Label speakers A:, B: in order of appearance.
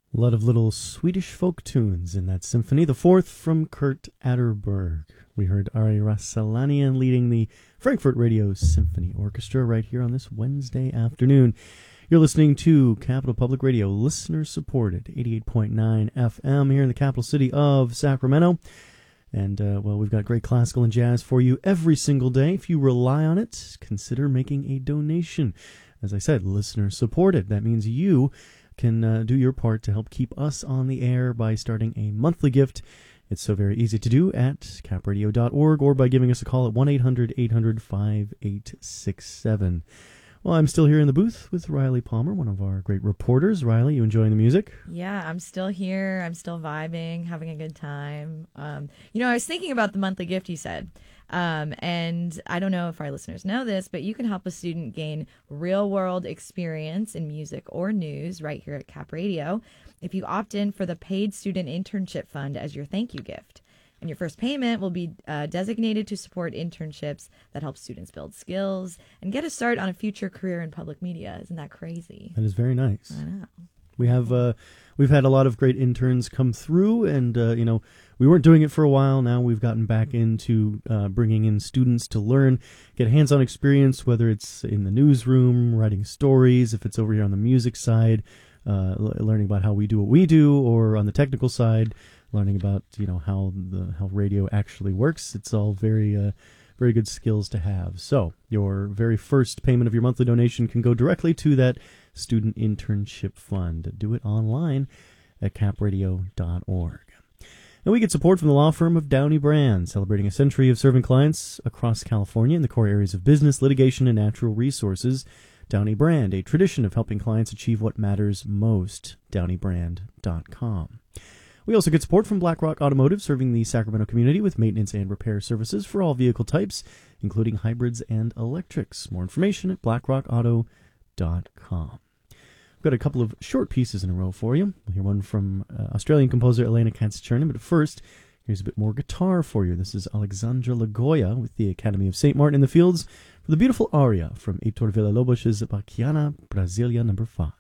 A: A lot of little Swedish folk tunes in that symphony. The fourth from Kurt Atterberg. We heard Ari Rassalanian leading the Frankfurt Radio Symphony Orchestra right here on this Wednesday afternoon. You're listening to Capital Public Radio, listener-supported, 88.9 FM here in the capital city of Sacramento. And, well, we've got great classical and jazz for you every single day. If you rely on it, consider making a donation. As I said, listener-supported. That means you can do your part to help keep us on the air by starting a monthly gift. It's so very easy to do at capradio.org or by giving us a call at 1-800-800-5867. Well, I'm still here in the booth with Riley Palmer, one of our great reporters. Riley, you enjoying the music?
B: Yeah, I'm still here. I'm still vibing, having a good time. I was thinking about the monthly gift you said. And I don't know if our listeners know this, but you can help a student gain real-world experience in music or news right here at Cap Radio if you opt in for the Paid Student Internship Fund as your thank you gift. And your first payment will be designated to support internships that help students build skills and get a start on a future career in public media. Isn't that crazy?
A: That is very nice.
B: I know.
A: We've had a lot of great interns come through, and we weren't doing it for a while. Now we've gotten back into bringing in students to learn, get hands-on experience, whether it's in the newsroom, writing stories, if it's over here on the music side, learning about how we do what we do, or on the technical side, learning about how radio actually works. It's all very very good skills to have. So your very first payment of your monthly donation can go directly to that Student Internship Fund. Do it online at capradio.org. And we get support from the law firm of Downey Brand, celebrating a century of serving clients across California in the core areas of business, litigation, and natural resources. Downey Brand, a tradition of helping clients achieve what matters most. DowneyBrand.com. We also get support from BlackRock Automotive, serving the Sacramento community with maintenance and repair services for all vehicle types, including hybrids and electrics. More information at BlackRockAuto.com. We've got a couple of short pieces in a row for you. We'll hear one from Australian composer Elena Katz-Chernin, but first, here's a bit more guitar for you. This is Alexandra Lagoya with the Academy of St. Martin in the Fields for the beautiful aria from Heitor Villa-Lobos's Bachiana, Brasilia No. 5.